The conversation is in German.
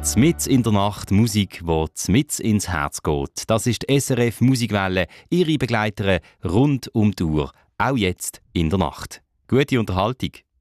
Zmitz in der Nacht, Musik, die zmitz ins Herz geht. Das ist die SRF Musikwelle, ihre Begleiterin rund um die Uhr, auch jetzt in der Nacht. Gute Unterhaltung.